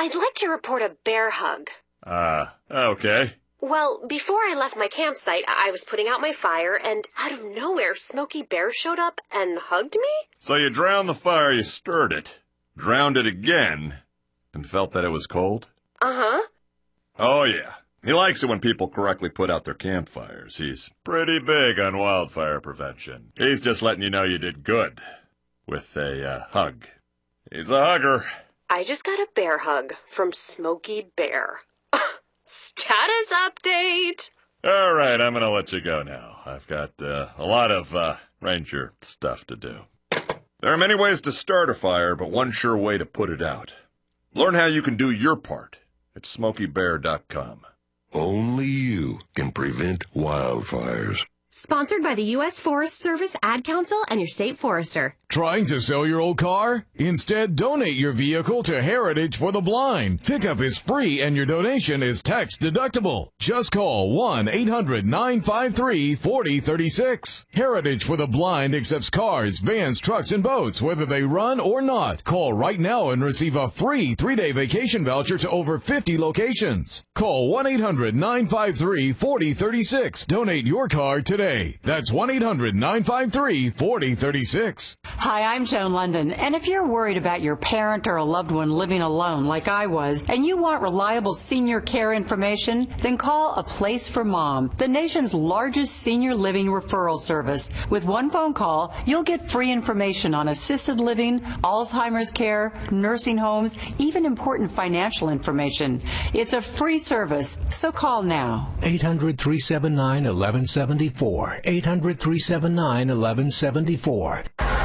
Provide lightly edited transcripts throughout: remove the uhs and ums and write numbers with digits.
I'd like to report a bear hug. Okay. Well, before I left my campsite, I was putting out my fire, and out of nowhere, Smokey Bear showed up and hugged me? So you drowned the fire, you stirred it, drowned it again, and felt that it was cold? Uh-huh. Oh, yeah. He likes it when people correctly put out their campfires. He's pretty big on wildfire prevention. He's just letting you know you did good with a hug. He's a hugger. I just got a bear hug from Smokey Bear. Status update! All right, I'm going to let you go now. I've got a lot of ranger stuff to do. There are many ways to start a fire, but one sure way to put it out. Learn how you can do your part at SmokeyBear.com. Only you can prevent wildfires. Sponsored by the U.S. Forest Service, Ad Council, and your state forester. Trying to sell your old car? Instead, donate your vehicle to Heritage for the Blind. Pickup is free and your donation is tax deductible. Just call 1-800-953-4036. Heritage for the Blind accepts cars, vans, trucks, and boats, whether they run or not. Call right now and receive a free 3-day vacation voucher to over 50 locations. Call 1-800-953-4036. Donate your car today. That's 1-800-953-4036. Hi, I'm Joan London, and if you're worried about your parent or a loved one living alone like I was, and you want reliable senior care information, then call A Place for Mom, the nation's largest senior living referral service. With one phone call, you'll get free information on assisted living, Alzheimer's care, nursing homes, even important financial information. It's a free service, so call now. 800-379-1174. 800-379-1174.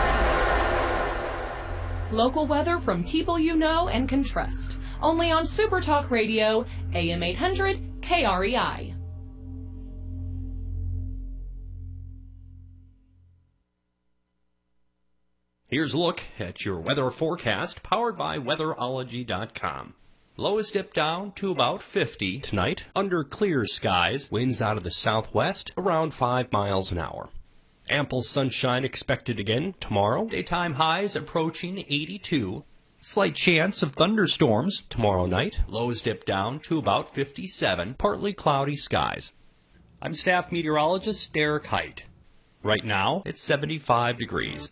Local weather from people you know and can trust. Only on Super Talk Radio, AM 800 KREI. Here's a look at your weather forecast, powered by weatherology.com. Lowest dip down to about 50 tonight. Under clear skies, winds out of the southwest around 5 miles an hour. Ample sunshine expected again tomorrow. Daytime highs approaching 82. Slight chance of thunderstorms tomorrow night. Lows dip down to about 57. Partly cloudy skies. I'm staff meteorologist Derek Height. Right now, it's 75 degrees.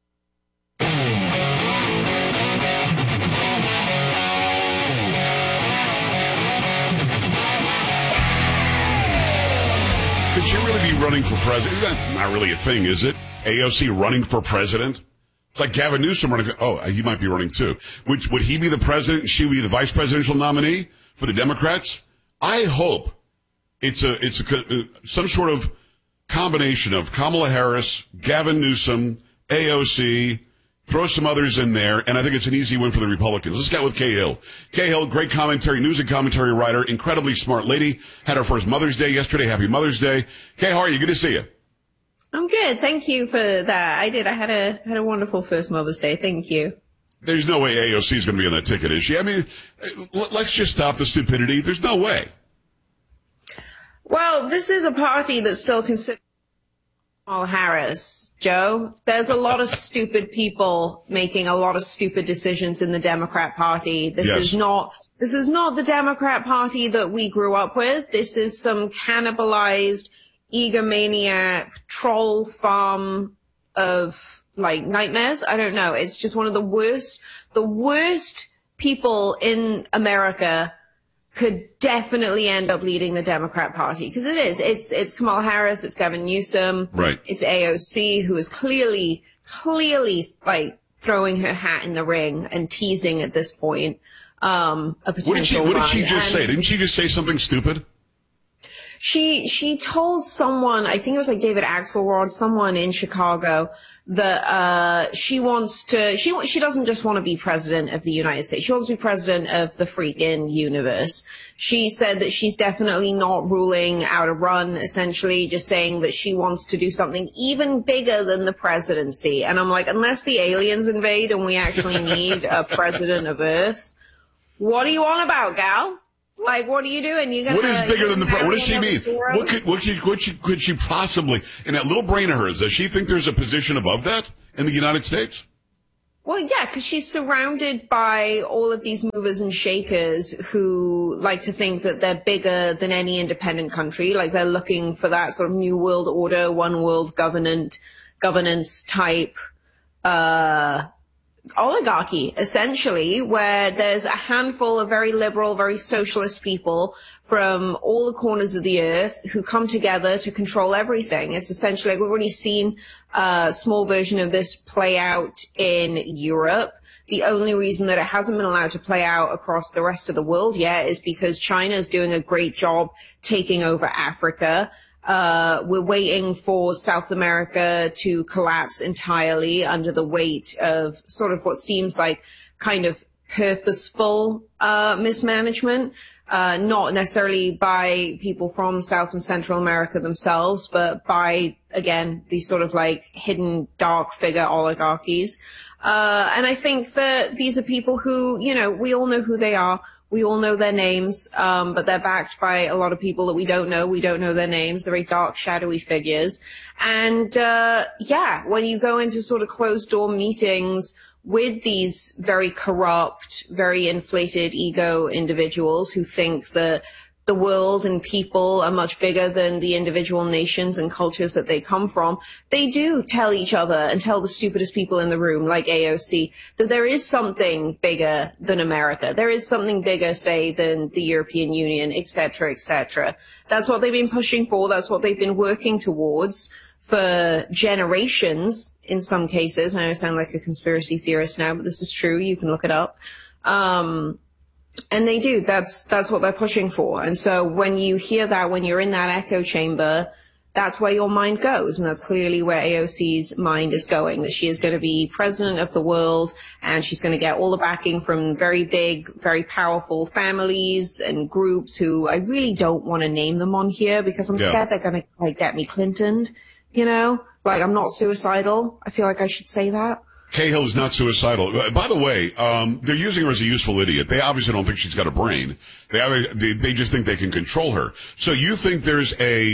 Could she really be running for president? That's not really a thing, is it? AOC running for president? It's like Gavin Newsom running. Oh, he might be running too. Would he be the president and she would be the vice presidential nominee for the Democrats? I hope it's some sort of combination of Kamala Harris, Gavin Newsom, AOC, throw some others in there, and I think it's an easy win for the Republicans. Let's get with Kay Hill. Kay Hill, great commentary, news and commentary writer, incredibly smart lady. Had her first Mother's Day yesterday. Happy Mother's Day. Kay, how are you? Good to see you. I'm good. Thank you for that. I did. I had a wonderful first Mother's Day. Thank you. There's no way AOC is going to be on that ticket, is she? I mean, let's just stop the stupidity. There's no way. Well, this is a party that's still considered Kamala Harris, Joe. There's a lot of stupid people making a lot of stupid decisions in the Democrat Party. This is not the Democrat Party that we grew up with. This is some cannibalized, egomaniac, troll farm of, like, nightmares. I don't know. It's just one of the worst people in America could definitely end up leading the Democrat Party. Because it is. It's Kamala Harris, it's Gavin Newsom. Right. It's AOC, who is clearly, like, throwing her hat in the ring and teasing at this point, a potential What did she just say? Didn't she just say something stupid? She told someone, I think it was like David Axelrod, someone in Chicago, that she doesn't just want to be president of the United States. She wants to be president of the freaking universe. She said that she's definitely not ruling out a run, essentially, just saying that she wants to do something even bigger than the presidency. And I'm like, unless the aliens invade and we actually need a president of Earth, what are you on about, gal? Like, what are you doing? What is bigger than the what does she mean? What could she possibly, in that little brain of hers, does she think there's a position above that in the United States? Well, yeah, because she's surrounded by all of these movers and shakers who like to think that they're bigger than any independent country. Like they're looking for that sort of new world order, one world governance type, oligarchy, essentially, where there's a handful of very liberal, very socialist people from all the corners of the earth who come together to control everything. It's essentially like we've already seen a small version of this play out in Europe. The only reason that it hasn't been allowed to play out across the rest of the world yet is because China is doing a great job taking over Africa. We're waiting for South America to collapse entirely under the weight of sort of what seems like kind of purposeful mismanagement, not necessarily by people from South and Central America themselves, but by, again, these sort of like hidden dark figure oligarchies. And I think that these are people who, you know, we all know who they are. We all know their names, but they're backed by a lot of people that we don't know. We don't know their names. They're very dark, shadowy figures. And, yeah, when you go into sort of closed door meetings with these very corrupt, very inflated ego individuals who think that the world and people are much bigger than the individual nations and cultures that they come from, they do tell each other and tell the stupidest people in the room, like AOC, that there is something bigger than America. There is something bigger, say, than the European Union, et cetera, et cetera. That's what they've been pushing for. That's what they've been working towards for generations in some cases. I know I sound like a conspiracy theorist now, but this is true. You can look it up. And they do. That's what they're pushing for. And so when you hear that, when you're in that echo chamber, that's where your mind goes. And that's clearly where AOC's mind is going, that she is going to be president of the world and she's going to get all the backing from very big, very powerful families and groups who I really don't want to name them on here because I'm scared they're going to like get me Clinton'd, you know? Like I'm not suicidal. I feel like I should say that. Cahill is not suicidal. By the way, they're using her as a useful idiot. They obviously don't think she's got a brain. They just think they can control her. So you think there's a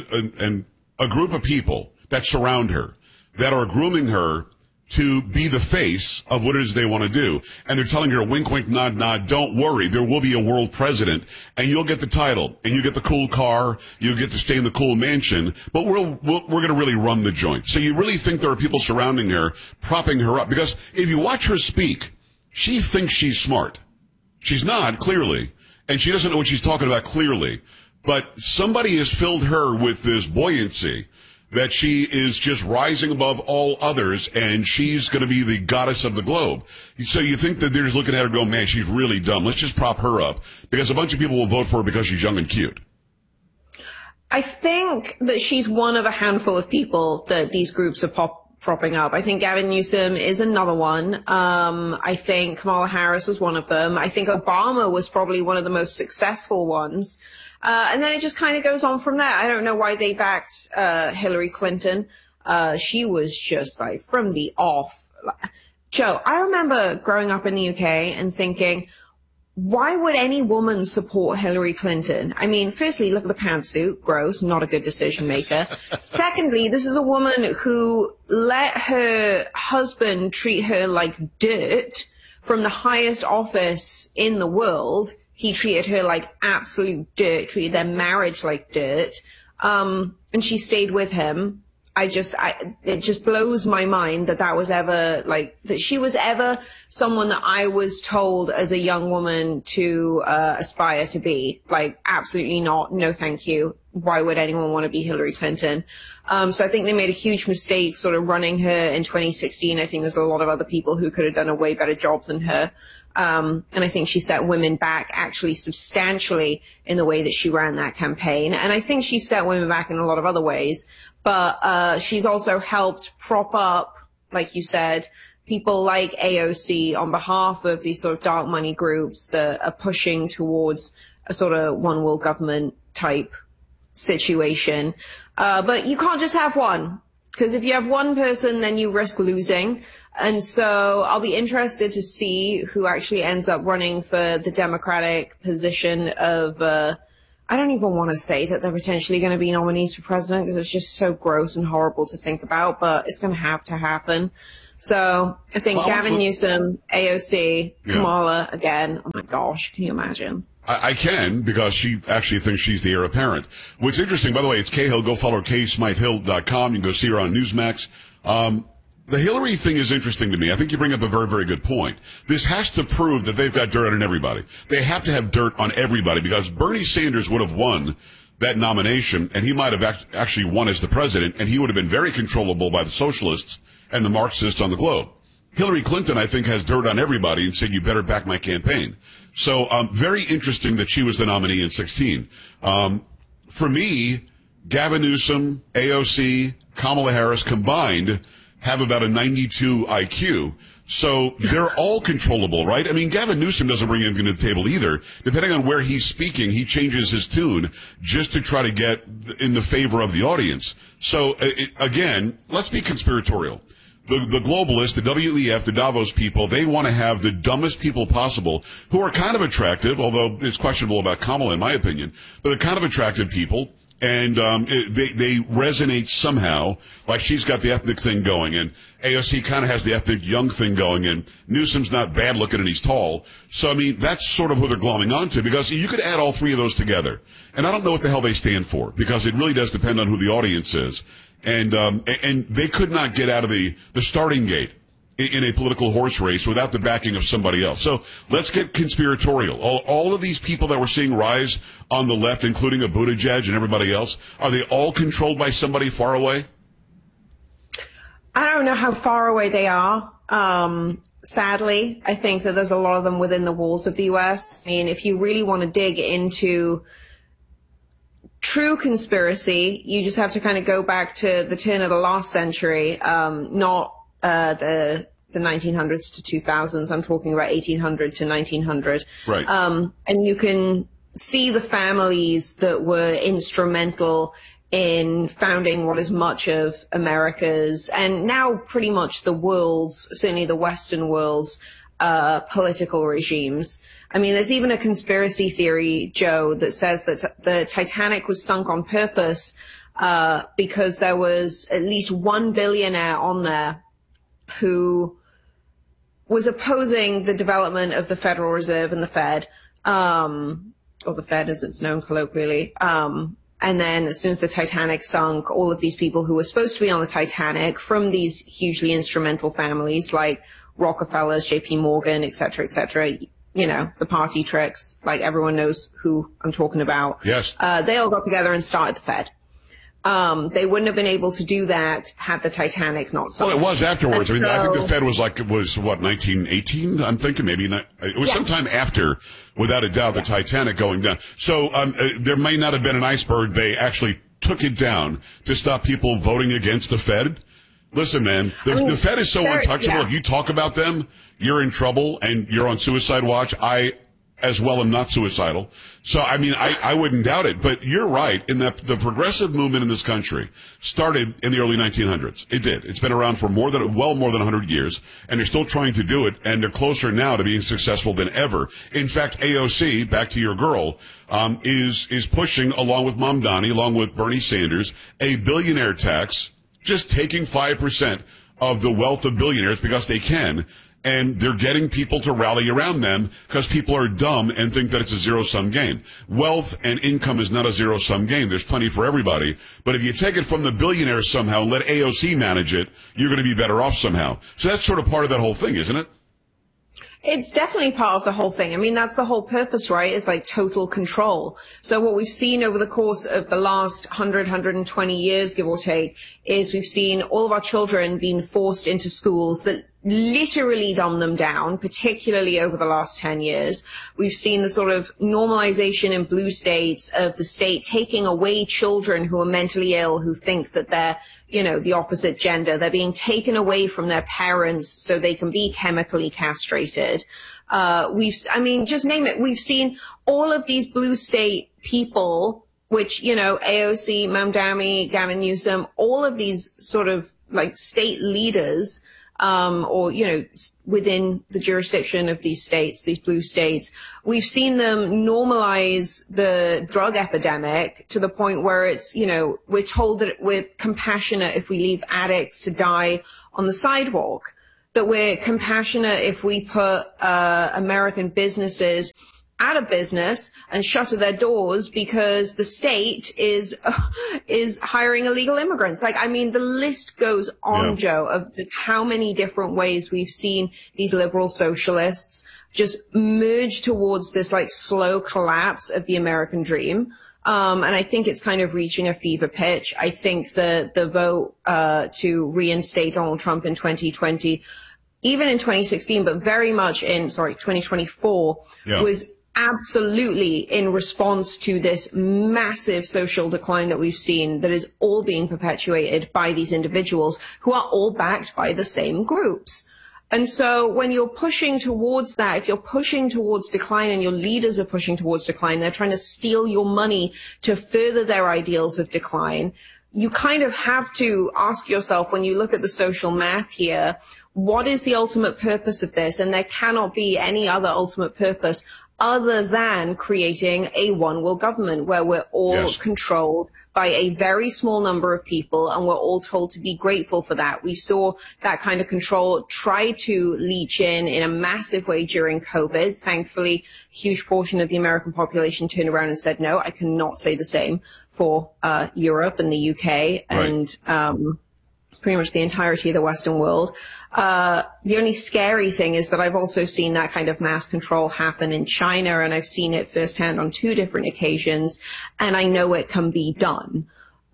group of people that surround her that are grooming her to be the face of what it is they want to do. And they're telling her, wink, wink, nod, nod, don't worry, there will be a world president, and you'll get the title, and you get the cool car, you'll get to stay in the cool mansion, but we're going to really run the joint. So you really think there are people surrounding her, propping her up? Because if you watch her speak, she thinks she's smart. She's not, clearly, and she doesn't know what she's talking about, clearly. But somebody has filled her with this buoyancy that she is just rising above all others, and she's going to be the goddess of the globe. So you think that they're just looking at her going, man, she's really dumb. Let's just prop her up, because a bunch of people will vote for her because she's young and cute. I think that she's one of a handful of people that these groups are propping up. I think Gavin Newsom is another one. I think Kamala Harris was one of them. I think Obama was probably one of the most successful ones. And then it just kind of goes on from there. I don't know why they backed Hillary Clinton. She was just like from the off. Joe, I remember growing up in the UK and thinking, why would any woman support Hillary Clinton? I mean, firstly, look at the pantsuit. Gross. Not a good decision maker. Secondly, this is a woman who let her husband treat her like dirt from the highest office in the world. He treated her like absolute dirt, treated their marriage like dirt. And she stayed with him. It just blows my mind that was ever like, that she was ever someone that I was told as a young woman to, aspire to be. Like, absolutely not. No, thank you. Why would anyone want to be Hillary Clinton? So I think they made a huge mistake sort of running her in 2016. I think there's a lot of other people who could have done a way better job than her. And I think she set women back actually substantially in the way that she ran that campaign. And I think she set women back in a lot of other ways. But she's also helped prop up, like you said, people like AOC on behalf of these sort of dark money groups that are pushing towards a sort of one world government type situation. But you can't just have one, because if you have one person, then you risk losing. And so I'll be interested to see who actually ends up running for the Democratic position of, I don't even want to say that they're potentially going to be nominees for president because it's just so gross and horrible to think about, but it's going to have to happen. So I think Well, Gavin Newsom, AOC, Kamala again. Oh my gosh, can you imagine? I can, because she actually thinks she's the heir apparent. What's interesting, by the way, it's Cahill. Go follow her, KSmytheHill.com. You can go see her on Newsmax. The Hillary thing is interesting to me. I think you bring up a very, very good point. This has to prove that they've got dirt on everybody. They have to have dirt on everybody, because Bernie Sanders would have won that nomination, and he might have actually won as the president, and he would have been very controllable by the socialists and the Marxists on the globe. Hillary Clinton, I think, has dirt on everybody and said, you better back my campaign. So, very interesting that she was the nominee in 16. For me, Gavin Newsom, AOC, Kamala Harris combined have about a 92 IQ. So they're all controllable, right? I mean, Gavin Newsom doesn't bring anything to the table either. Depending on where he's speaking, he changes his tune just to try to get in the favor of the audience. So again, let's be conspiratorial. The globalists, the WEF, the Davos people, they want to have the dumbest people possible, who are kind of attractive, although it's questionable about Kamala in my opinion, but they're kind of attractive people. And they resonate somehow, like she's got the ethnic thing going, and AOC kind of has the ethnic young thing going, and Newsom's not bad looking and he's tall. So, I mean, that's sort of who they're glomming onto, because you could add all three of those together. And I don't know what the hell they stand for, because it really does depend on who the audience is. And they could not get out of the starting gate in a political horse race without the backing of somebody else. So let's get conspiratorial. All of these people that we're seeing rise on the left, including a Buttigieg and everybody else, are they all controlled by somebody far away? I don't know how far away they are. Sadly, I think that there's a lot of them within the walls of the US. I mean, if you really want to dig into true conspiracy, you just have to kind of go back to the turn of the last century, not the 1900s to 2000s. I'm talking about 1800 to 1900. Right. And you can see the families that were instrumental in founding what is much of America's, and now pretty much the world's, certainly the Western world's, political regimes. I mean, there's even a conspiracy theory, Joe, that says that the Titanic was sunk on purpose, because there was at least one billionaire on there who was opposing the development of the Federal Reserve and the Fed, or the Fed as it's known colloquially. And then as soon as the Titanic sunk, all of these people who were supposed to be on the Titanic from these hugely instrumental families like Rockefellers, JP Morgan, et cetera, you know, the party tricks, like everyone knows who I'm talking about. Yes. They all got together and started the Fed. They wouldn't have been able to do that had the Titanic not sunk. Well, it was afterwards. I mean, I think the Fed was what, 1918? I'm thinking maybe not. It was sometime after, without a doubt, the Titanic going down. So, there may not have been an iceberg. They actually took it down to stop people voting against the Fed. Listen, man, the Fed is so untouchable. If you talk about them, you're in trouble and you're on suicide watch. I, as well, am not suicidal. So, I mean, I wouldn't doubt it. But you're right in that the progressive movement in this country started in the early 1900s. It did. It's been around for more than 100 years, and they're still trying to do it, and they're closer now to being successful than ever. In fact, AOC, back to your girl, is pushing, along with Mamdani, along with Bernie Sanders, a billionaire tax, just taking 5% of the wealth of billionaires because they can. And they're getting people to rally around them because people are dumb and think that it's a zero-sum game. Wealth and income is not a zero-sum game. There's plenty for everybody. But if you take it from the billionaires somehow and let AOC manage it, you're going to be better off somehow. So that's sort of part of that whole thing, isn't it? It's definitely part of the whole thing. I mean, that's the whole purpose, right? Is like total control. So what we've seen over the course of the last 120 years, give or take, is we've seen all of our children being forced into schools that literally dumb them down, particularly over the last 10 years. We've seen the sort of normalization in blue states of the state taking away children who are mentally ill, who think that they're, you know, the opposite gender. They're being taken away from their parents so they can be chemically castrated. Just name it. We've seen all of these blue state people, which, you know, AOC, Mamdani, Gavin Newsom, all of these sort of like state leaders, or, you know, within the jurisdiction of these states, these blue states, we've seen them normalize the drug epidemic to the point where it's, you know, we're told that we're compassionate if we leave addicts to die on the sidewalk. that we're compassionate if we put American businesses out of business and shutter their doors because the state is hiring illegal immigrants. Like, I mean, the list goes on, Joe, of how many different ways we've seen these liberal socialists just merge towards this like slow collapse of the American dream. And I think it's kind of reaching a fever pitch. I think the vote to reinstate Donald Trump in 2020, even in 2016, but very much in 2024, was absolutely in response to this massive social decline that we've seen that is all being perpetuated by these individuals who are all backed by the same groups. And so when you're pushing towards that, if you're pushing towards decline and your leaders are pushing towards decline, they're trying to steal your money to further their ideals of decline, you kind of have to ask yourself, when you look at the social math here, what is the ultimate purpose of this? And there cannot be any other ultimate purpose other than creating a one world government where we're all controlled by a very small number of people and we're all told to be grateful for that. We saw that kind of control try to leach in a massive way during COVID. Thankfully, a huge portion of the American population turned around and said, no, I cannot say the same for Europe and the UK and pretty much the entirety of the Western world. The only scary thing is that I've also seen that kind of mass control happen in China, and I've seen it firsthand on 2 different occasions, and I know it can be done.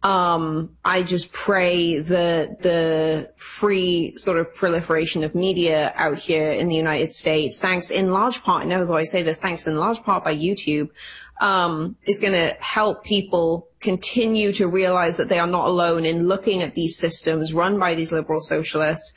I just pray the free sort of proliferation of media out here in the United States, thanks in large part, I know though I say this, thanks in large part by YouTube, is going to help people continue to realize that they are not alone in looking at these systems run by these liberal socialists,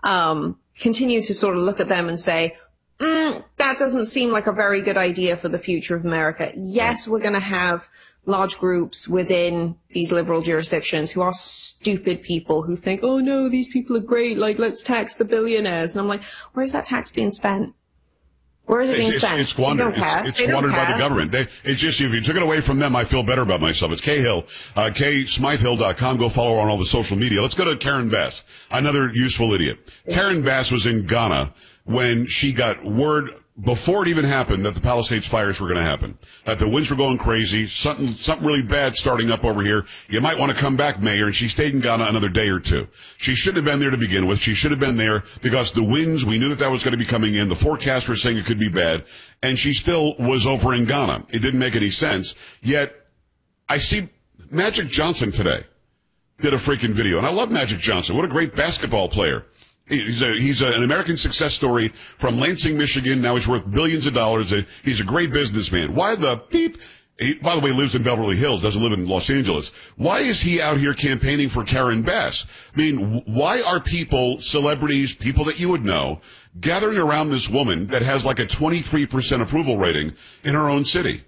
continue to sort of look at them and say, that doesn't seem like a very good idea for the future of America. Yes, we're going to have large groups within these liberal jurisdictions who are stupid people who think, oh no, these people are great, like let's tax the billionaires. And I'm like, where's that tax being spent? Where is it being spent? It's squandered. It's squandered by the government. It's just, if you took it away from them, I feel better about myself. It's Cahill, KSmytheHill.com. Go follow her on all the social media. Let's go to Karen Bass, another useful idiot. Karen Bass was in Ghana when she got word before it even happened that the Palisades fires were going to happen, that the winds were going crazy, something really bad starting up over here. You might want to come back, Mayor. And she stayed in Ghana another day or two. She shouldn't have been there to begin with. She should have been there because the winds, we knew that was going to be coming in. The forecast were saying it could be bad. And she still was over in Ghana. It didn't make any sense. Yet I see Magic Johnson today did a freaking video. And I love Magic Johnson. What a great basketball player. He's an American success story from Lansing, Michigan. Now he's worth billions of dollars. He's a great businessman. Why the beep? He, by the way, lives in Beverly Hills, doesn't live in Los Angeles. Why is he out here campaigning for Karen Bass? I mean, why are people, celebrities, people that you would know, gathering around this woman that has like a 23% approval rating in her own city?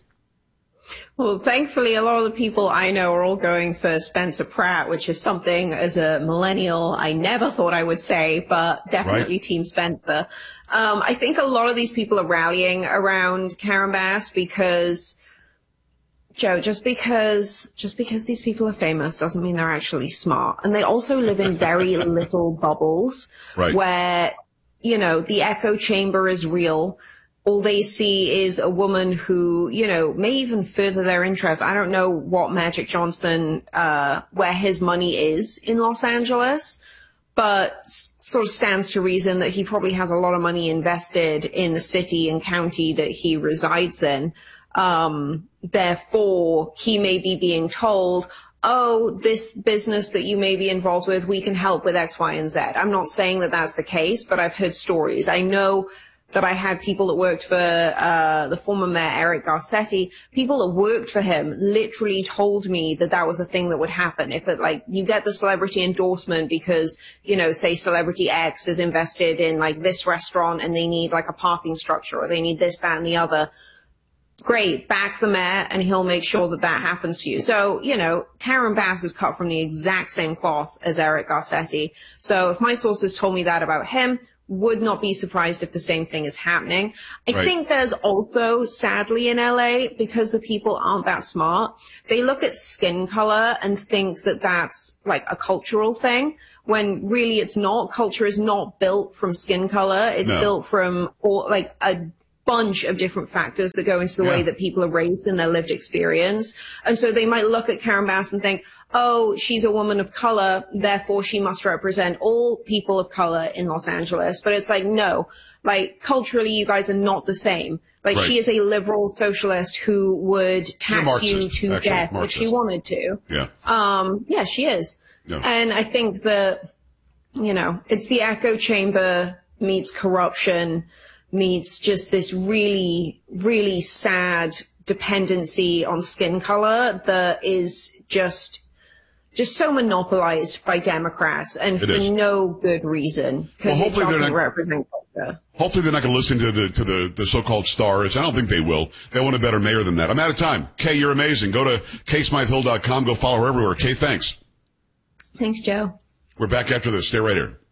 Well, thankfully, a lot of the people I know are all going for Spencer Pratt, which is something as a millennial I never thought I would say, but definitely Team Spencer. I think a lot of these people are rallying around Karen Bass because, Joe, just because these people are famous doesn't mean they're actually smart. And they also live in very little bubbles where, you know, the echo chamber is real. All they see is a woman who, you know, may even further their interest. I don't know what Magic Johnson, where his money is in Los Angeles, but sort of stands to reason that he probably has a lot of money invested in the city and county that he resides in. Therefore, he may be being told, oh, this business that you may be involved with, we can help with X, Y, and Z. I'm not saying that that's the case, but I've heard stories. I know that I had people that worked for the former mayor, Eric Garcetti. People that worked for him literally told me that that was a thing that would happen. If it, like, you get the celebrity endorsement because, you know, say celebrity X is invested in like this restaurant and they need like a parking structure or they need this, that, and the other. Great, back the mayor and he'll make sure that that happens for you. So, you know, Karen Bass is cut from the exact same cloth as Eric Garcetti. So if my sources told me that about him, would not be surprised if the same thing is happening. I think there's also, sadly in LA, because the people aren't that smart, they look at skin color and think that that's like a cultural thing, when really it's not. Culture is not built from skin color. It's built from a bunch of different factors that go into the way that people are raised in their lived experience. And so they might look at Karen Bass and think, oh, she's a woman of color, therefore she must represent all people of color in Los Angeles. But it's like, no, like culturally, you guys are not the same. Like she is a liberal socialist who would tax you to death if she wanted to. Yeah, she is. Yeah. And I think that, you know, it's the echo chamber meets corruption meets just this really, really sad dependency on skin color that is just so monopolized by Democrats and for no good reason, because it doesn't represent culture. Hopefully they're not going to listen to the so-called stars. I don't think they will. They want a better mayor than that. I'm out of time. Kay, you're amazing. Go to KSmytheHill.com. Go follow her everywhere. Kay, thanks. Thanks, Joe. We're back after this. Stay right here.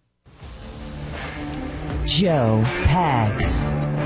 Joe Pags.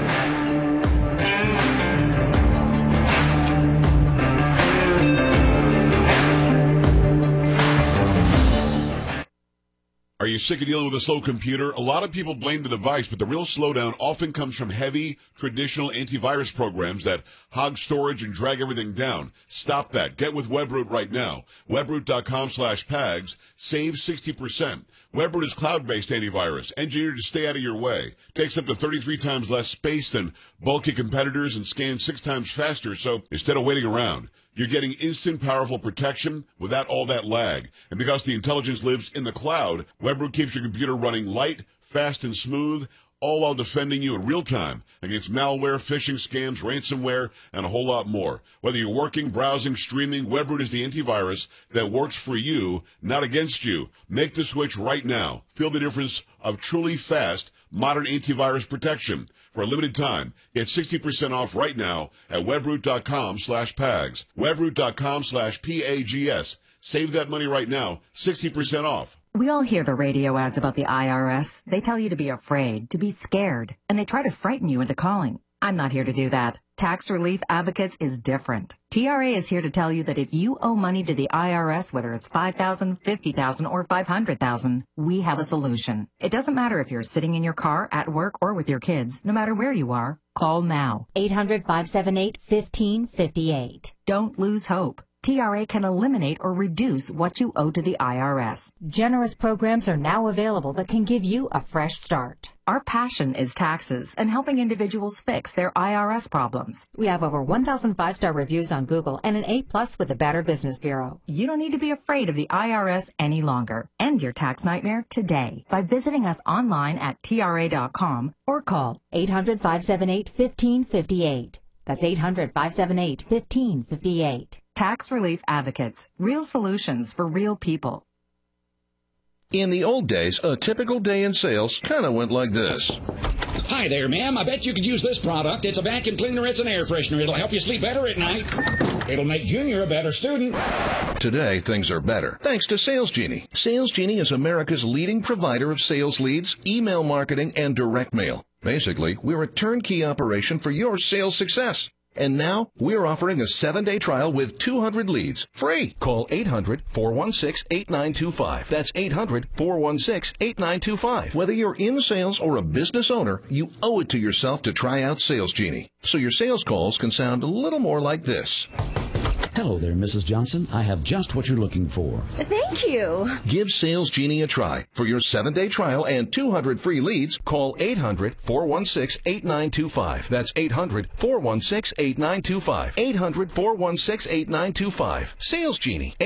Are you sick of dealing with a slow computer? A lot of people blame the device, but the real slowdown often comes from heavy, traditional antivirus programs that hog storage and drag everything down. Stop that. Get with WebRoot right now. WebRoot.com/PAGS. Save 60%. WebRoot is cloud-based antivirus, engineered to stay out of your way. Takes up to 33 times less space than bulky competitors and scans 6 times faster, so instead of waiting around, you're getting instant, powerful protection without all that lag. And because the intelligence lives in the cloud, WebRoot keeps your computer running light, fast, and smooth, all while defending you in real time against malware, phishing scams, ransomware, and a whole lot more. Whether you're working, browsing, streaming, WebRoot is the antivirus that works for you, not against you. Make the switch right now. Feel the difference of truly fast, modern antivirus protection. For a limited time, get 60% off right now at webroot.com/PAGS. Webroot.com/PAGS. Save that money right now, 60% off. We all hear the radio ads about the IRS. They tell you to be afraid, to be scared, and they try to frighten you into calling. I'm not here to do that. Tax Relief Advocates is different. TRA is here to tell you that if you owe money to the IRS, whether it's $5,000, $50,000, or $500,000, we have a solution. It doesn't matter if you're sitting in your car, at work, or with your kids. No matter where you are, call now. 800-578-1558. Don't lose hope. TRA can eliminate or reduce what you owe to the IRS. Generous programs are now available that can give you a fresh start. Our passion is taxes and helping individuals fix their IRS problems. We have over 1,000 5-star reviews on Google and an A+ with the Better Business Bureau. You don't need to be afraid of the IRS any longer. End your tax nightmare today by visiting us online at TRA.com or call 800-578-1558. That's 800-578-1558. Tax Relief Advocates. Real solutions for real people. In the old days, a typical day in sales kind of went like this. Hi there, ma'am. I bet you could use this product. It's a vacuum cleaner. It's an air freshener. It'll help you sleep better at night. It'll make Junior a better student. Today, things are better, thanks to Sales Genie. Sales Genie is America's leading provider of sales leads, email marketing, and direct mail. Basically, we're a turnkey operation for your sales success. And now, we're offering a 7-day trial with 200 leads, free. Call 800-416-8925. That's 800-416-8925. Whether you're in sales or a business owner, you owe it to yourself to try out Sales Genie, so your sales calls can sound a little more like this. Hello there, Mrs. Johnson. I have just what you're looking for. Thank you. Give Sales Genie a try. For your 7-day trial and 200 free leads, call 800-416-8925. That's 800-416-8925. 800-416-8925. Sales Genie.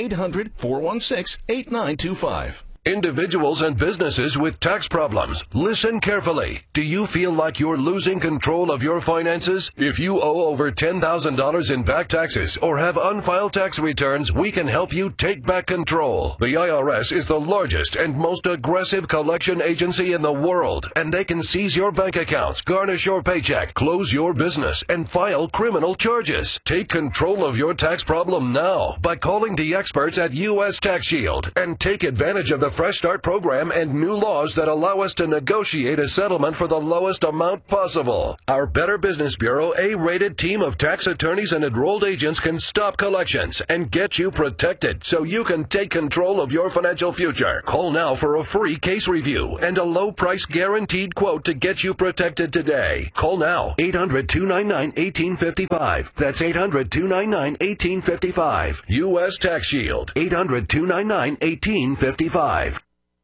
800-416-8925. Individuals and businesses with tax problems, listen carefully. Do you feel like you're losing control of your finances? If you owe over $10,000 in back taxes or have unfiled tax returns, we can help you take back control. The IRS is the largest and most aggressive collection agency in the world, and they can seize your bank accounts, garnish your paycheck, close your business, and file criminal charges. Take control of your tax problem now by calling the experts at U.S. Tax Shield and take advantage of the Fresh Start program and new laws that allow us to negotiate a settlement for the lowest amount possible. Our Better Business Bureau A-rated team of tax attorneys and enrolled agents can stop collections and get you protected so you can take control of your financial future. Call now for a free case review and a low price guaranteed quote to get you protected today. Call now, 800-299-1855. That's 800-299-1855. U.S. Tax Shield, 800-299-1855.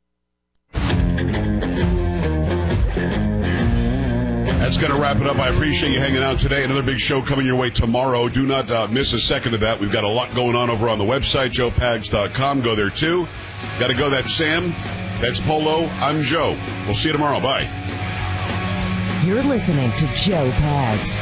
That's going to wrap it up. I appreciate you hanging out today. Another big show coming your way tomorrow. Do not miss a second of that. We've got a lot going on over on the website, joepags.com. Go there, too. Got to go. That's Sam. That's Polo. I'm Joe. We'll see you tomorrow. Bye. You're listening to Joe Pags.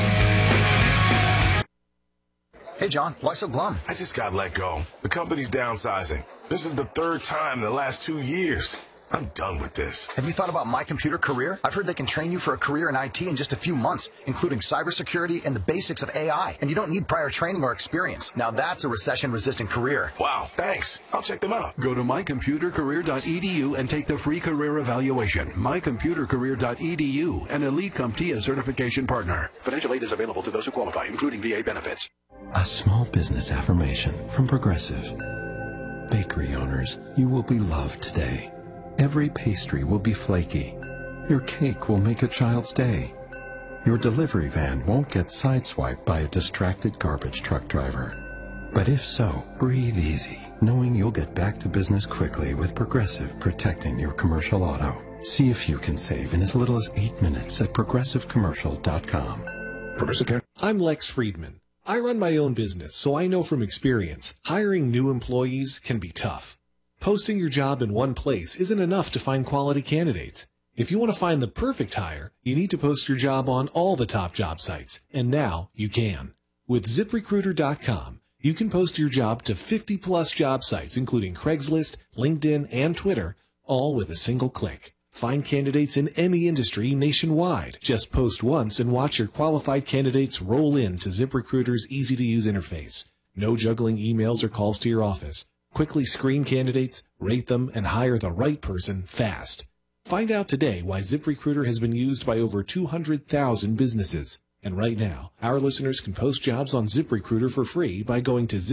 Hey, John, why so glum? I just got let go. The company's downsizing. This is the third time in the last 2 years. I'm done with this. Have you thought about My Computer Career? I've heard they can train you for a career in IT in just a few months, including cybersecurity and the basics of AI. And you don't need prior training or experience. Now that's a recession-resistant career. Wow, thanks. I'll check them out. Go to mycomputercareer.edu and take the free career evaluation. Mycomputercareer.edu, an Elite CompTIA certification partner. Financial aid is available to those who qualify, including VA benefits. A small business affirmation from Progressive. Bakery owners, you will be loved today. Every pastry will be flaky. Your cake will make a child's day. Your delivery van won't get sideswiped by a distracted garbage truck driver. But if so, breathe easy, knowing you'll get back to business quickly with Progressive protecting your commercial auto. See if you can save in as little as 8 minutes at progressivecommercial.com. Progressive Care. I'm Lex Friedman. I run my own business, so I know from experience, hiring new employees can be tough. Posting your job in one place isn't enough to find quality candidates. If you want to find the perfect hire, you need to post your job on all the top job sites, and now you can. With ZipRecruiter.com, you can post your job to 50-plus job sites, including Craigslist, LinkedIn, and Twitter, all with a single click. Find candidates in any industry nationwide. Just post once and watch your qualified candidates roll in to ZipRecruiter's easy-to-use interface. No juggling emails or calls to your office. Quickly screen candidates, rate them, and hire the right person fast. Find out today why ZipRecruiter has been used by over 200,000 businesses. And right now, our listeners can post jobs on ZipRecruiter for free by going to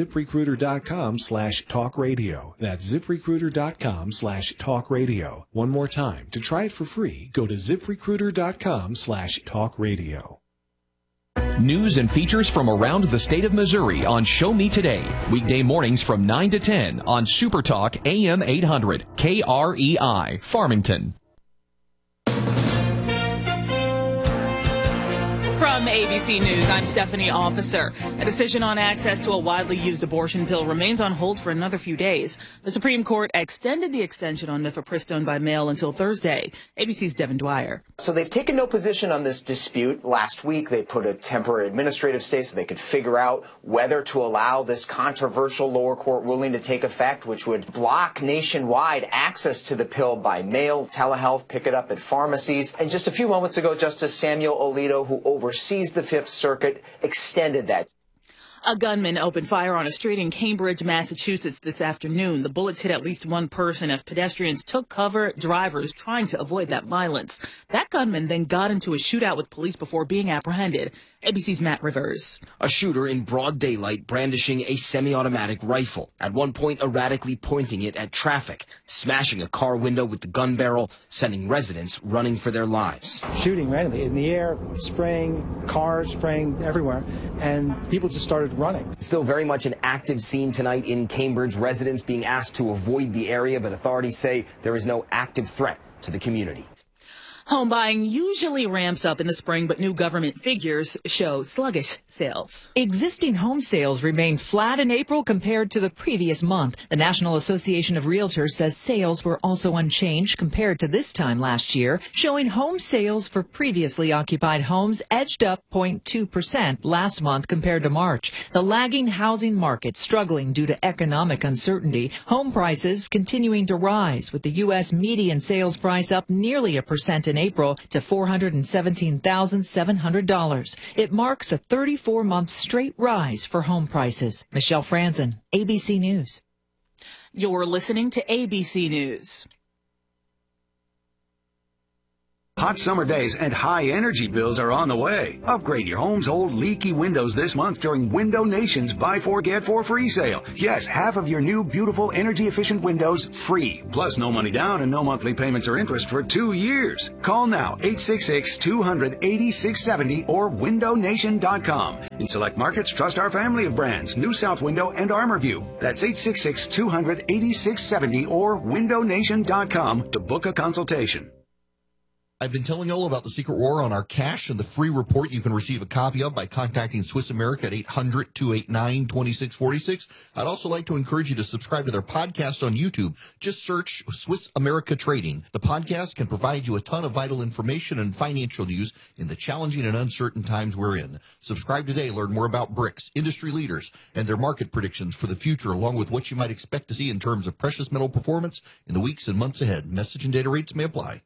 ZipRecruiter.com/talkradio. That's ZipRecruiter.com/talkradio. One more time, to try it for free, go to ZipRecruiter.com/talkradio. News and features from around the state of Missouri on Show Me Today. Weekday mornings from 9 to 10 on Super Talk AM 800 KREI, Farmington. From ABC News, I'm Stephanie Officer. A decision on access to a widely used abortion pill remains on hold for another few days. The Supreme Court extended the extension on mifepristone by mail until Thursday. ABC's Devin Dwyer. So they've taken no position on this dispute. Last week, they put a temporary administrative stay so they could figure out whether to allow this controversial lower court ruling to take effect, which would block nationwide access to the pill by mail, telehealth, pick it up at pharmacies. And just a few moments ago, Justice Samuel Alito, who oversees the Fifth Circuit, extended that. A gunman opened fire on a street in Cambridge, Massachusetts this afternoon. The bullets hit at least one person as pedestrians took cover, drivers trying to avoid that violence. That gunman then got into a shootout with police before being apprehended. ABC's Matt Rivers. A shooter in broad daylight brandishing a semi-automatic rifle, at one point erratically pointing it at traffic, smashing a car window with the gun barrel, sending residents running for their lives. Shooting randomly in the air, spraying, cars spraying everywhere, and people just started running. Still very much an active scene tonight in Cambridge. Residents being asked to avoid the area, but authorities say there is no active threat to the community. Home buying usually ramps up in the spring, but new government figures show sluggish sales. Existing home sales remained flat in April compared to the previous month. The National Association of Realtors says sales were also unchanged compared to this time last year, showing home sales for previously occupied homes edged up 0.2% last month compared to March. The lagging housing market struggling due to economic uncertainty. Home prices continuing to rise, with the U.S. median sales price up nearly 1% in April to $417,700. It marks a 34-month straight rise for home prices. Michelle Franzen, ABC News. You're listening to ABC News. Hot summer days and high energy bills are on the way. Upgrade your home's old leaky windows this month during Window Nation's Buy 4 Get 4 free sale. Yes, half of your new beautiful energy efficient windows free. Plus no money down and no monthly payments or interest for 2 years. Call now 866-200-8670 or windownation.com. In select markets, trust our family of brands, New South Window and ArmorView. That's 866-200-8670 or windownation.com to book a consultation. I've been telling you all about the Secret War on our cash and the free report you can receive a copy of by contacting Swiss America at 800-289-2646. I'd also like to encourage you to subscribe to their podcast on YouTube. Just search Swiss America Trading. The podcast can provide you a ton of vital information and financial news in the challenging and uncertain times we're in. Subscribe today. Learn more about BRICS, industry leaders, and their market predictions for the future, along with what you might expect to see in terms of precious metal performance in the weeks and months ahead. Message and data rates may apply.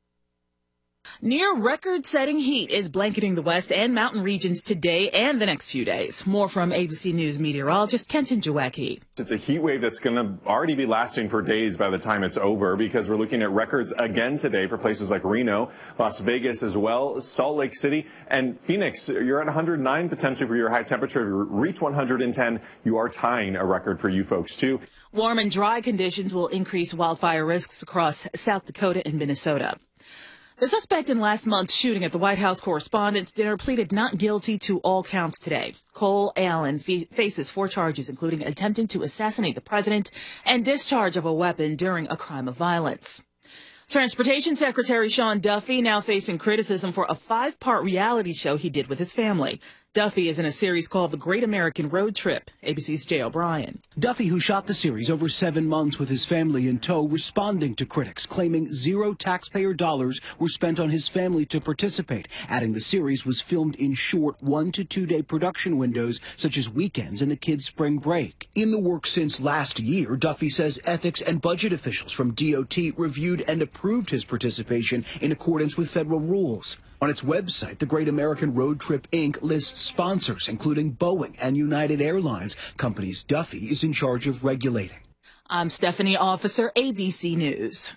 Near record-setting heat is blanketing the west and mountain regions today and the next few days. More from ABC News meteorologist Kenton Jawacki. It's a heat wave that's going to already be lasting for days by the time it's over, because we're looking at records again today for places like Reno, Las Vegas as well, Salt Lake City, and Phoenix. You're at 109 potentially for your high temperature. If you reach 110, you are tying a record for you folks too. Warm and dry conditions will increase wildfire risks across South Dakota and Minnesota. The suspect in last month's shooting at the White House Correspondents' Dinner pleaded not guilty to all counts today. Cole Allen faces 4 charges, including attempting to assassinate the president and discharge of a weapon during a crime of violence. Transportation Secretary Sean Duffy now facing criticism for a 5-part reality show he did with his family. Duffy is in a series called The Great American Road Trip. ABC's Jay O'Brien. Duffy, who shot the series over 7 months with his family in tow, responding to critics, claiming 0 taxpayer dollars were spent on his family to participate, adding the series was filmed in short 1 to 2 day production windows, such as weekends and the kids' spring break. In the work since last year, Duffy says ethics and budget officials from DOT reviewed and approved his participation in accordance with federal rules. On its website, the Great American Road Trip, Inc. lists sponsors, including Boeing and United Airlines, companies Duffy is in charge of regulating. I'm Stephanie Officer, ABC News.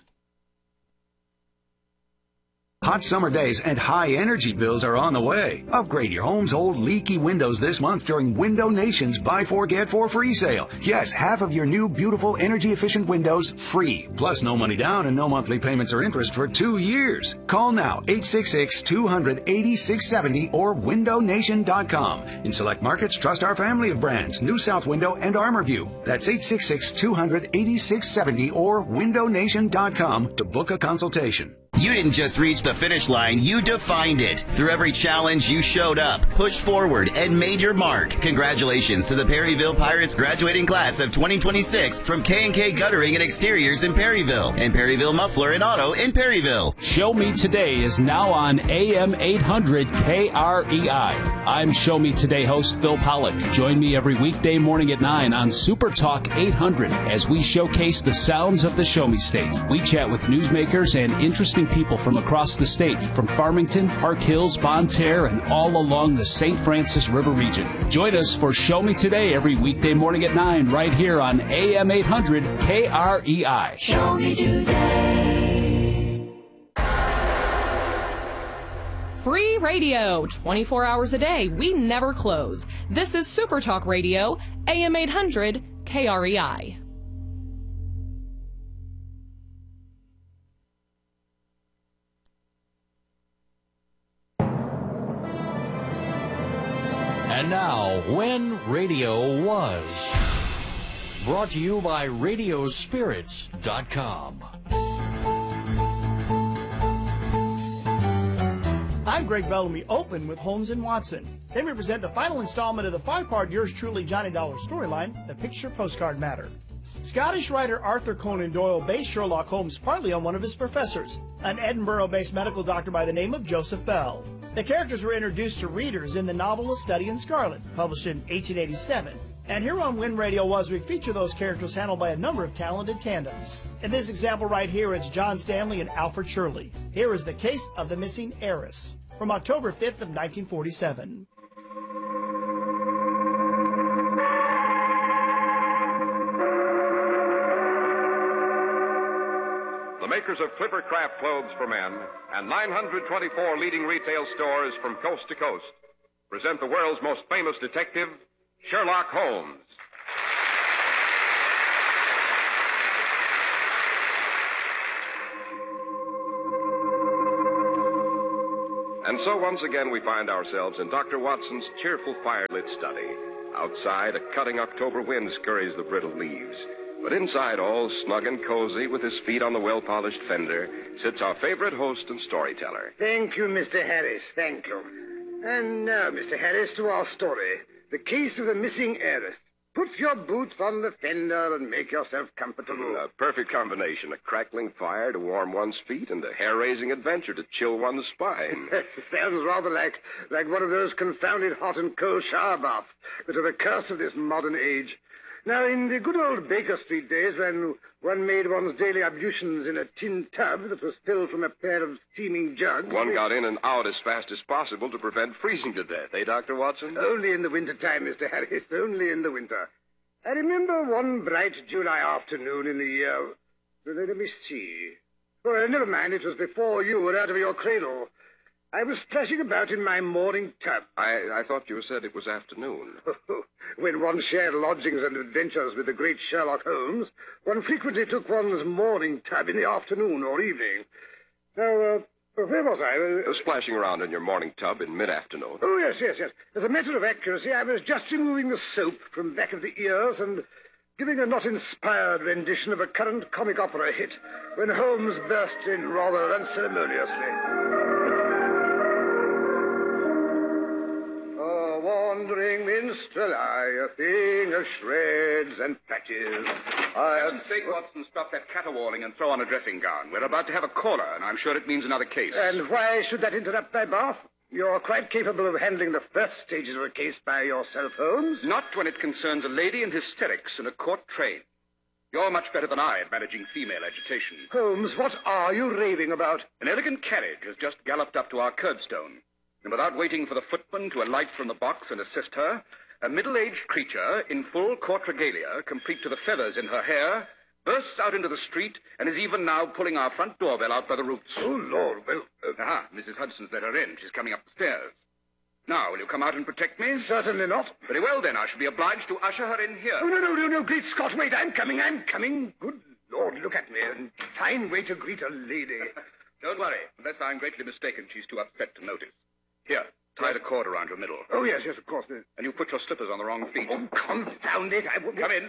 Hot summer days and high energy bills are on the way. Upgrade your home's old leaky windows this month during Window Nation's Buy 4 Get 4 free sale. Yes, half of your new beautiful energy efficient windows free. Plus no money down and no monthly payments or interest for 2 years. Call now 866-200-8670 or windownation.com. In select markets, trust our family of brands, New South Window and ArmorView. That's 866-200-8670 or windownation.com to book a consultation. You didn't just reach the finish line, you defined it. Through every challenge, you showed up, pushed forward, and made your mark. Congratulations to the Perryville Pirates graduating class of 2026 from K&K Guttering and Exteriors in Perryville and Perryville Muffler and Auto in Perryville. Show Me Today is now on AM 800 KREI. I'm Show Me Today host Bill Pollock. Join me every weekday morning at 9 on Super Talk 800 as we showcase the sounds of the Show Me State. We chat with newsmakers and interesting people from across the state, from Farmington, Park Hills, Bonne Terre, and all along the St. Francis River region. Join us for Show Me Today every weekday morning at 9 right here on AM 800 KREI. Show Me Today. Free radio, 24 hours a day. We never close. This is Super Talk Radio, AM 800 KREI. And now, When Radio Was. Brought to you by Radiospirits.com. I'm Greg Bellamy. Open with Holmes & Watson. They represent the final installment of the 5-part Yours Truly Johnny Dollar storyline, The Picture Postcard Matter. Scottish writer Arthur Conan Doyle based Sherlock Holmes partly on one of his professors, an Edinburgh-based medical doctor by the name of Joseph Bell. The characters were introduced to readers in the novel A Study in Scarlet, published in 1887. And here on When Radio Was, we feature those characters handled by a number of talented tandems. In this example right here, it's John Stanley and Alfred Shirley. Here is The Case of the Missing Heiress, from October 5th of 1947. makers of Clipper Craft clothes for men, and 924 leading retail stores from coast to coast, present the world's most famous detective, Sherlock Holmes. And so once again we find ourselves in Dr. Watson's cheerful firelit study. Outside, a cutting October wind scurries the brittle leaves. But inside, all snug and cozy, with his feet on the well-polished fender, sits our favorite host and storyteller. Thank you, Mr. Harris. Thank you. And now, Mr. Harris, to our story. The case of the missing heiress. Put your boots on the fender and make yourself comfortable. A perfect combination. A crackling fire to warm one's feet and a hair-raising adventure to chill one's spine. Sounds rather like one of those confounded hot and cold shower baths that are the curse of this modern age. Now, in the good old Baker Street days, when one made one's daily ablutions in a tin tub that was filled from a pair of steaming jugs... One got in and out as fast as possible to prevent freezing to death, eh, Dr. Watson? Only in the winter-time, Mr. Harris, only in the winter. I remember one bright July afternoon in the year... Let me see. Oh, never mind, it was before you were out of your cradle. I was splashing about in my morning tub. I thought you said it was afternoon. When one shared lodgings and adventures with the great Sherlock Holmes, one frequently took one's morning tub in the afternoon or evening. Now, where was I? Splashing around in your morning tub in mid-afternoon. Oh, yes. As a matter of accuracy, I was just removing the soap from back of the ears and giving a not-inspired rendition of a current comic opera hit when Holmes burst in rather unceremoniously. Wandering minstrel, a thing of shreds and patches. For heaven's sake, Watson, stop that caterwauling and throw on a dressing gown. We're about to have a caller, and I'm sure it means another case. And why should that interrupt my bath? You're quite capable of handling the first stages of a case by yourself, Holmes. Not when it concerns a lady in hysterics in a court train. You're much better than I at managing female agitation. Holmes, what are you raving about? An elegant carriage has just galloped up to our curbstone. And without waiting for the footman to alight from the box and assist her, a middle-aged creature in full court regalia, complete to the feathers in her hair, bursts out into the street and is even now pulling our front doorbell out by the roots. Oh, Lord, well... Mrs. Hudson's let her in. She's coming up the stairs. Now, will you come out and protect me? Certainly not. Very well, then. I shall be obliged to usher her in here. Oh, no, great Scott, wait, I'm coming. Good Lord, look at me. A fine way to greet a lady. Don't worry. Unless I'm greatly mistaken, she's too upset to notice. Here, tie the cord around your middle. Oh, yes, of course. And you put your slippers on the wrong feet. Oh, confound it, I won't... Come in.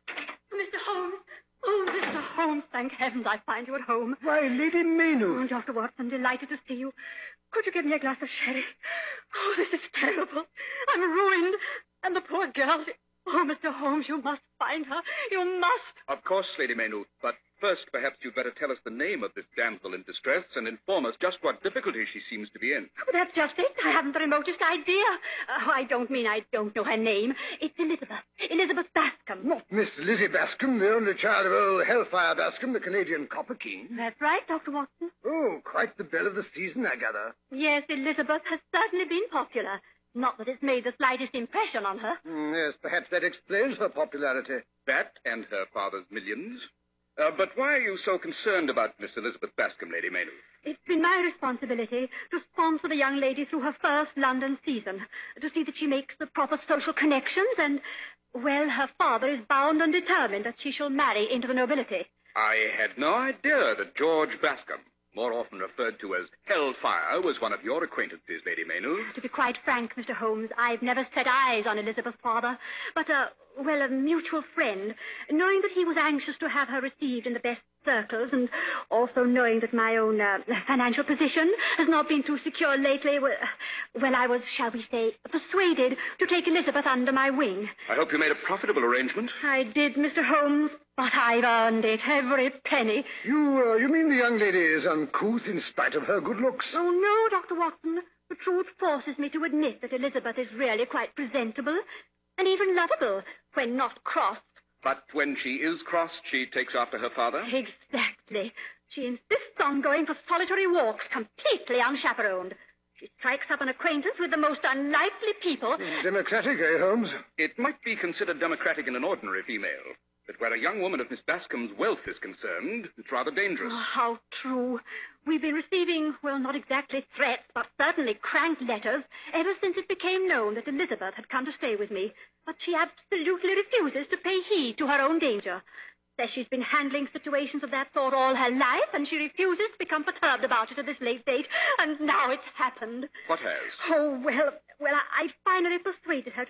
Mr. Holmes. Oh, Mr. Holmes, thank heavens I find you at home. Why, Lady Maynooth. Oh, Dr. Watson, delighted to see you. Could you give me a glass of sherry? Oh, this is terrible. I'm ruined. And the poor girl... Oh, Mr. Holmes, you must find her. You must. Of course, Lady Maynooth, but first perhaps you'd better tell us the name of this damsel in distress and inform us just what difficulty she seems to be in. Oh, that's just it. I haven't the remotest idea. I don't mean I don't know her name. It's Elizabeth. Elizabeth Bascom. Not Miss Lizzie Bascom, the only child of old Hellfire Bascom, the Canadian Copper King. That's right, Dr. Watson. Oh, quite the belle of the season, I gather. Yes, Elizabeth has certainly been popular. Not that it's made the slightest impression on her. Yes, perhaps that explains her popularity. That and her father's millions. But why are you so concerned about Miss Elizabeth Bascom, Lady Maynooth? It's been my responsibility to sponsor the young lady through her first London season, to see that she makes the proper social connections and, well, her father is bound and determined that she shall marry into the nobility. I had no idea that George Bascom, more often referred to as Hellfire, was one of your acquaintances, Lady Maynooth. To be quite frank, Mr. Holmes, I've never set eyes on Elizabeth's father, but a mutual friend, knowing that he was anxious to have her received in the best circles, and also knowing that my own financial position has not been too secure lately, I was, shall we say, persuaded to take Elizabeth under my wing. I hope you made a profitable arrangement. I did, Mr. Holmes, but I've earned it, every penny. You mean the young lady is uncouth in spite of her good looks? Oh, no, Dr. Watson. The truth forces me to admit that Elizabeth is really quite presentable and even lovable when not crossed. But when she is crossed, she takes after her father? Exactly. She insists on going for solitary walks, completely unchaperoned. She strikes up an acquaintance with the most unlikely people. Democratic, eh, Holmes? It might be considered democratic in an ordinary female. But where a young woman of Miss Bascom's wealth is concerned, it's rather dangerous. Oh, how true. We've been receiving, well, not exactly threats, but certainly crank letters ever since it became known that Elizabeth had come to stay with me. But she absolutely refuses to pay heed to her own danger. Says she's been handling situations of that sort all her life, and she refuses to become perturbed about it at this late date. And now it's happened. What has? Oh, well, I finally persuaded her to